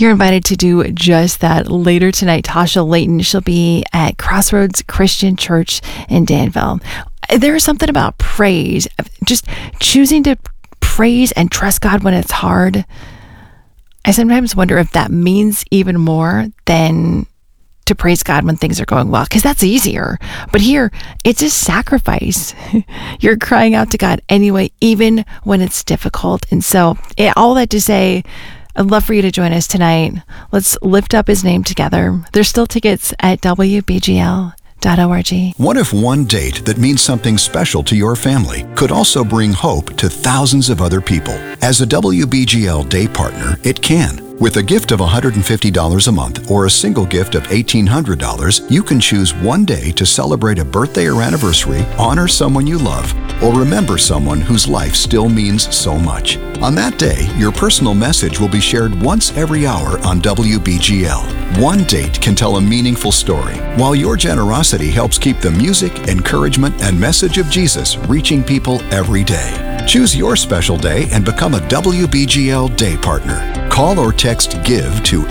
You're invited to do just that later tonight. Tasha Layton, she'll be at Crossroads Christian Church in Danville. There is something about praise, just choosing to praise and trust God when it's hard. I sometimes wonder if that means even more than to praise God when things are going well, because that's easier. But here, it's a sacrifice. You're crying out to God anyway, even when it's difficult. And so, all that to say, I'd love for you to join us tonight. Let's lift up his name together. There's still tickets at WBGL.org. What if one date that means something special to your family could also bring hope to thousands of other people? As a WBGL Day Partner, it can. With a gift of $150 a month or a single gift of $1,800, you can choose one day to celebrate a birthday or anniversary, honor someone you love, or remember someone whose life still means so much. On that day, your personal message will be shared once every hour on WBGL. One date can tell a meaningful story, while your generosity helps keep the music, encouragement, and message of Jesus reaching people every day. Choose your special day and become a WBGL Day Partner. Call or text GIVE to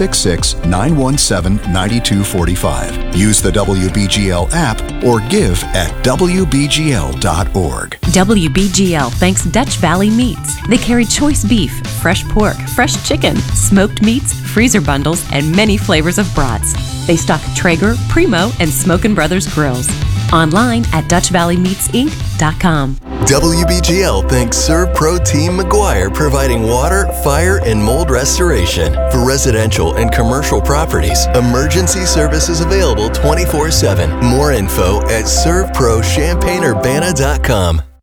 866-917-9245. Use the WBGL app or give at WBGL.org. WBGL thanks Dutch Valley Meats. They carry choice beef, fresh pork, fresh chicken, smoked meats, freezer bundles, and many flavors of brats. They stock Traeger, Primo, and Smokin' Brothers grills. Online at DutchValleyMeatsInc.com. WBGL thanks ServPro Team McGuire, providing water, fire, and mold restoration. For residential and commercial properties, emergency services available 24/7. More info at ServProChampagneUrbana.com.